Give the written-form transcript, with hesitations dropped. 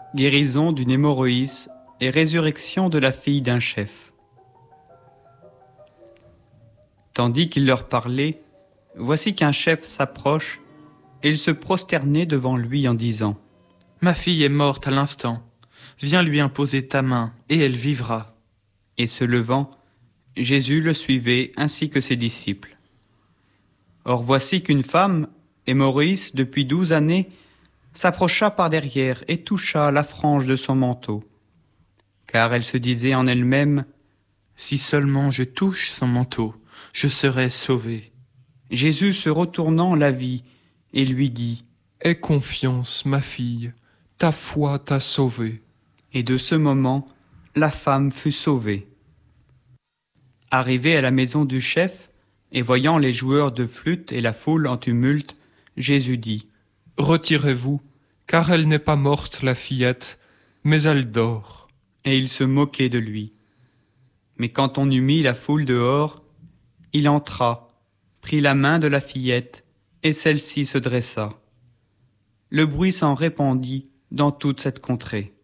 guérison d'une hémorroïde et résurrection de la fille d'un chef. Tandis qu'il leur parlait, voici qu'un chef s'approche et il se prosternait devant lui en disant : « Ma fille est morte à l'instant. Viens lui imposer ta main et elle vivra. » Et se levant, Jésus le suivait ainsi que ses disciples. Or voici qu'une femme, hémorroïde depuis 12 années, s'approcha par derrière et toucha la frange de son manteau. Car elle se disait en elle-même : « Si seulement je touche son manteau, je serai sauvée. » Jésus se retournant la vit et lui dit : « Aie confiance, ma fille, ta foi t'a sauvée. » Et de ce moment, la femme fut sauvée. Arrivé à la maison du chef, et voyant les joueurs de flûte et la foule en tumulte, Jésus dit : « Retirez-vous, car elle n'est pas morte, la fillette, mais elle dort. » Et il se moquait de lui. Mais quand on eut mis la foule dehors, il entra, prit la main de la fillette, et celle-ci se dressa. Le bruit s'en répandit dans toute cette contrée.